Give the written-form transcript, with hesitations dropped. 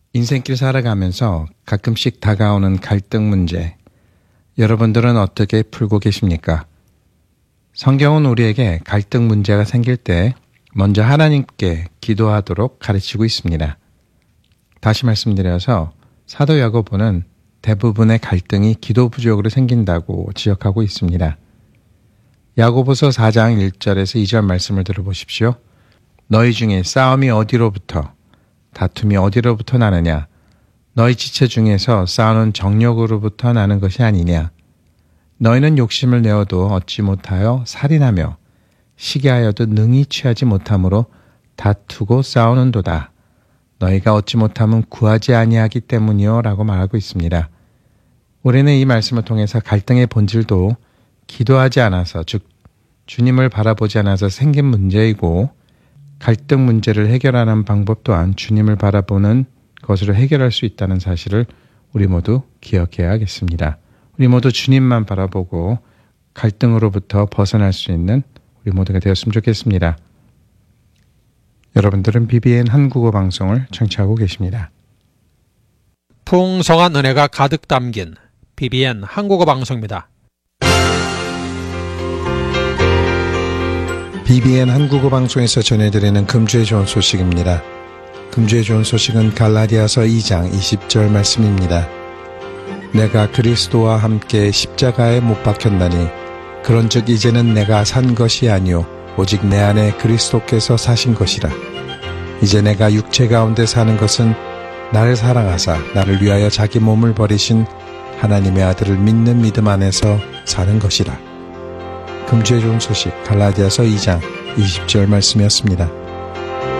인생길 살아가면서 가끔씩 다가오는 갈등 문제, 여러분들은 어떻게 풀고 계십니까? 성경은 우리에게 갈등 문제가 생길 때 먼저 하나님께 기도하도록 가르치고 있습니다. 다시 말씀드려서 사도 야고보는 대부분의 갈등이 기도 부족으로 생긴다고 지적하고 있습니다. 야고보서 4장 1절에서 2절 말씀을 들어보십시오. 너희 중에 싸움이 어디로부터, 다툼이 어디로부터 나느냐? 너희 지체 중에서 싸우는 정욕으로부터 나는 것이 아니냐? 너희는 욕심을 내어도 얻지 못하여 살인하며 시기하여도 능히 취하지 못함으로 다투고 싸우는도다. 너희가 얻지 못함은 구하지 아니하기 때문이요 라고 말하고 있습니다. 우리는 이 말씀을 통해서 갈등의 본질도 기도하지 않아서, 즉 주님을 바라보지 않아서 생긴 문제이고, 갈등 문제를 해결하는 방법 또한 주님을 바라보는 것으로 해결할 수 있다는 사실을 우리 모두 기억해야겠습니다. 우리 모두 주님만 바라보고 갈등으로부터 벗어날 수 있는 우리 모두가 되었으면 좋겠습니다. 여러분들은 BBN 한국어 방송을 청취하고 계십니다. 풍성한 은혜가 가득 담긴 BBN 한국어 방송입니다. BBN 한국어 방송에서 전해드리는 금주의 좋은 소식입니다. 금주의 좋은 소식은 갈라디아서 2장 20절 말씀입니다. 내가 그리스도와 함께 십자가에 못 박혔나니 그런즉 이제는 내가 산 것이 아니요 오직 내 안에 그리스도께서 사신 것이라. 이제 내가 육체 가운데 사는 것은 나를 사랑하사 나를 위하여 자기 몸을 버리신 하나님의 아들을 믿는 믿음 안에서 사는 것이라. 금주의 좋은 소식 갈라디아서 2장 20절 말씀이었습니다.